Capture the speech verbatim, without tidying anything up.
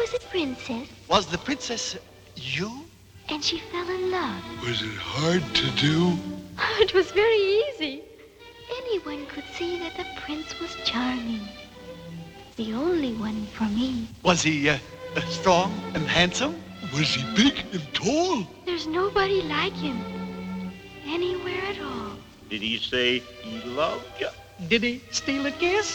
was a princess. Was the princess you? And she fell in love. Was it hard to do? It was very easy. Anyone could see that the prince was charming. The only one for me. Was he uh, uh, strong and handsome? Was he big and tall? There's nobody like him. Anywhere at all. Did he say he loved you? Did he steal a kiss?